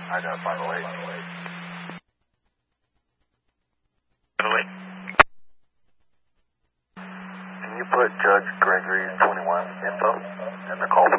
I got 508. Can you put Judge Gregory's 21 info in the call?